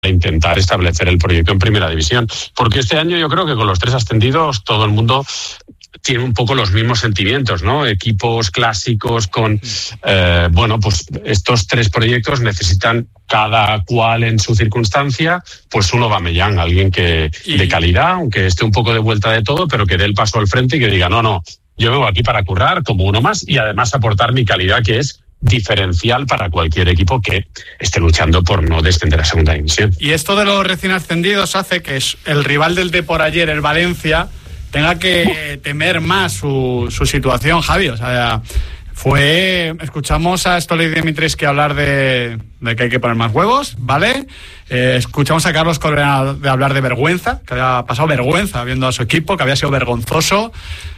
intentar establecer el proyecto en primera división. Porque este año yo creo que con los 3 ascendidos todo el mundo tiene un poco los mismos sentimientos, ¿no? Equipos clásicos con... pues estos 3 proyectos necesitan cada cual en su circunstancia, pues un Aubameyang, alguien que de calidad, aunque esté un poco de vuelta de todo, pero que dé el paso al frente y que diga, no, yo vengo aquí para currar como uno más y además aportar mi calidad, que es diferencial para cualquier equipo que esté luchando por no descender a segunda división. Y esto de los recién ascendidos hace que el rival del Depor ayer, el Valencia, tenga que temer más su situación, Javi. O sea, escuchamos a Stolich Dimitrescu hablar de que hay que poner más huevos, ¿vale? Escuchamos a Carlos Correa de hablar de vergüenza, que había pasado vergüenza viendo a su equipo, que había sido vergonzoso.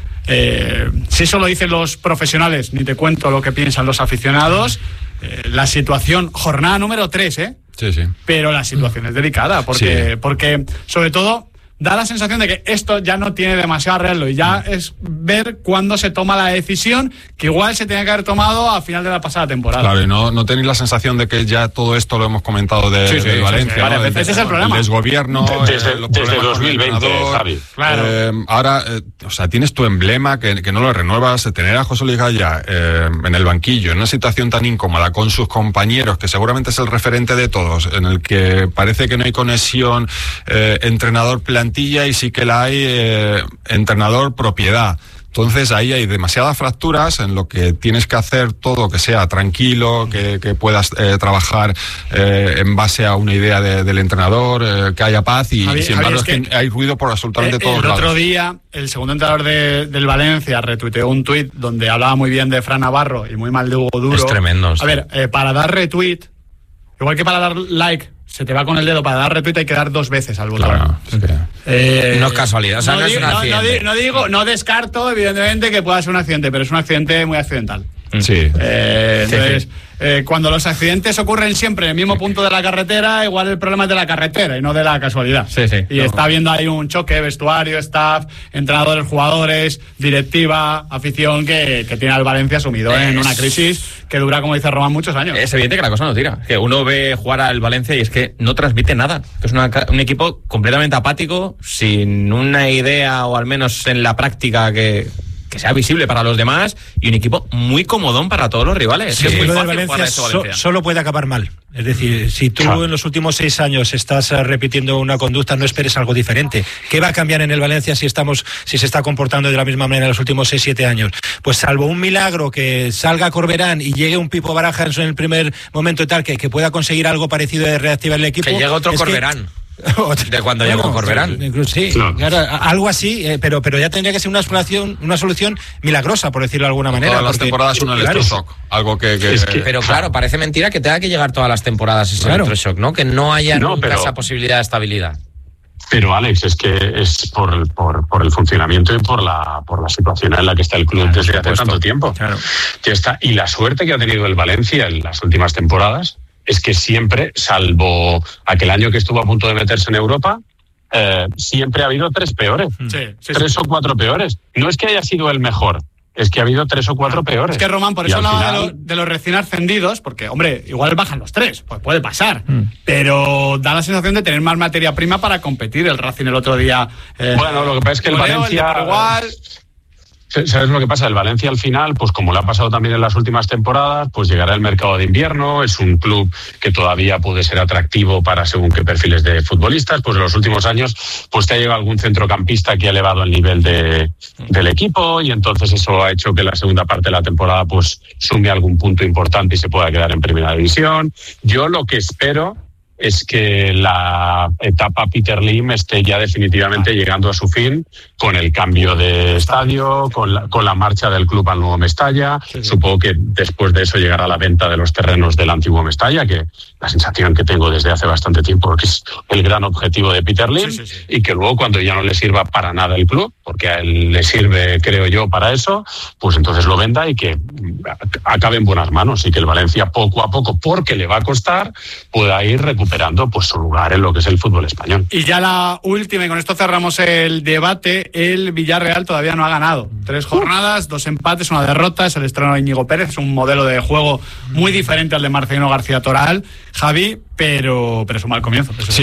Si eso lo dicen los profesionales, ni te cuento lo que piensan los aficionados. La situación, jornada número 3, Sí. Pero la situación es delicada, porque sobre todo da la sensación de que esto ya no tiene demasiado arreglo y ya es ver cuándo se toma la decisión que igual se tenía que haber tomado a final de la pasada temporada. Claro, y no tenéis la sensación de que ya todo esto lo hemos comentado de Valencia. Sí. Vale, ese es el problema. El desgobierno. Desde 2020, Javi. Claro. Ahora, tienes tu emblema que no lo renuevas, tener a José Luis Gaya en el banquillo, en una situación tan incómoda con sus compañeros, que seguramente es el referente de todos, en el que parece que no hay conexión entrenador-plantilla y sí que la hay entrenador-propiedad. Entonces ahí hay demasiadas fracturas en lo que tienes que hacer todo que sea tranquilo, que puedas trabajar en base a una idea del entrenador, que haya paz y sin embargo es que hay ruido por absolutamente todos lados. El otro día el segundo entrenador del Valencia retuiteó un tuit donde hablaba muy bien de Fran Navarro y muy mal de Hugo Duro. Es tremendo. A ver, para dar retweet, igual que para dar like se te va con el dedo, para dar retweet hay que dar 2 veces al botón. Claro, no es casualidad, no es un accidente. No descarto, evidentemente, que pueda ser un accidente, pero es un accidente muy accidental. Sí. Entonces, cuando los accidentes ocurren siempre en el mismo punto de la carretera, igual el problema es de la carretera y no de la casualidad. Y está habiendo ahí un choque, vestuario, staff, entrenadores, jugadores, directiva, afición, que tiene al Valencia sumido en una crisis que dura, como dice Román, muchos años. Es evidente que la cosa no tira. Que uno ve jugar al Valencia y es que no transmite nada. Que es un equipo completamente apático, sin una idea, o al menos en la práctica que sea visible para los demás, y un equipo muy comodón para todos los rivales. Sí, lo del Valencia solo puede acabar mal. Es decir, si tú en los últimos 6 años estás repitiendo una conducta, no esperes algo diferente. ¿Qué va a cambiar en el Valencia si se está comportando de la misma manera en los últimos 6-7 años? Pues salvo un milagro, que salga Corberán y llegue un Pipo Barajas en el primer momento y tal, que pueda conseguir algo parecido de reactivar el equipo. Que llegue otro Corberán. De cuando llegó Corberán. Sí, claro, algo así, pero ya tendría que ser una solución milagrosa, por decirlo de alguna manera. Todas las temporadas un electroshock, algo que... Pero claro, parece mentira que tenga que llegar todas las temporadas ese electroshock, ¿no? Que no haya nunca esa posibilidad de estabilidad. Pero Alex, es que es por el funcionamiento y por la situación en la que está el club desde hace tanto tiempo. Y la suerte que ha tenido el Valencia en las últimas temporadas es que siempre, salvo aquel año que estuvo a punto de meterse en Europa, siempre ha habido 3 peores. 3 o 4 peores. No es que haya sido el mejor, es que ha habido 3 o 4 peores. Es que, Román, por eso hablaba de los recién ascendidos, porque, hombre, igual bajan los 3, pues puede pasar, pero da la sensación de tener más materia prima para competir. El Racing el otro día... bueno, lo que pasa es que el Valencia... igual... ¿Sabes lo que pasa? El Valencia al final, pues como le ha pasado también en las últimas temporadas, pues llegará el mercado de invierno, es un club que todavía puede ser atractivo para según qué perfiles de futbolistas, pues en los últimos años pues te ha llegado algún centrocampista que ha elevado el nivel del equipo y entonces eso ha hecho que la segunda parte de la temporada pues sume algún punto importante y se pueda quedar en primera división. Yo lo que espero es que la etapa Peter Lim esté ya definitivamente llegando a su fin con el cambio de estadio, con la marcha del club al nuevo Mestalla. Supongo que después de eso llegará la venta de los terrenos del antiguo Mestalla, que la sensación que tengo desde hace bastante tiempo que es el gran objetivo de Peter Lim, y que luego cuando ya no le sirva para nada el club, porque a él le sirve, creo yo, para eso, pues entonces lo venda y que acabe en buenas manos y que el Valencia poco a poco, porque le va a costar, pueda ir recuperando recuperando pues su lugar en lo que es el fútbol español. Y ya la última, y con esto cerramos el debate, el Villarreal todavía no ha ganado. 3 jornadas, 2 empates, 1 derrota, es el estreno de Íñigo Pérez, es un modelo de juego muy diferente al de Marcelino García Toral, Javi, pero es un mal comienzo.